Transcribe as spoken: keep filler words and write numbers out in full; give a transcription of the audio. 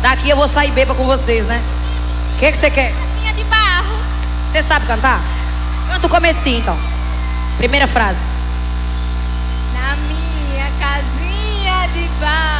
Daqui eu vou sair bêbada com vocês, né? O que que você quer? Casinha de barro. Você sabe cantar? Canta o comecinho, então. Primeira frase. Na minha casinha de barro.